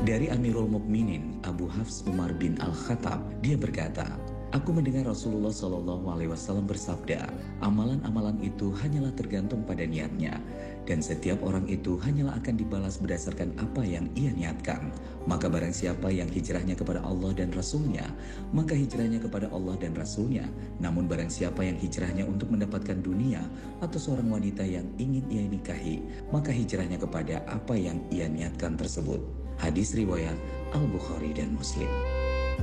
Dari Amirul Mukminin Abu Hafs Umar bin Al-Khattab, dia berkata, "Aku mendengar Rasulullah Shallallahu Alaihi Wasallam bersabda, amalan-amalan itu hanyalah tergantung pada niatnya, dan setiap orang itu hanyalah akan dibalas berdasarkan apa yang ia niatkan. Maka barang siapa yang hijrahnya kepada Allah dan Rasulnya, maka hijrahnya kepada Allah dan Rasulnya. Namun barang siapa yang hijrahnya untuk mendapatkan dunia atau seorang wanita yang ingin ia nikahi, maka hijrahnya kepada apa yang ia niatkan tersebut." Hadis riwayat Al-Bukhari dan Muslim.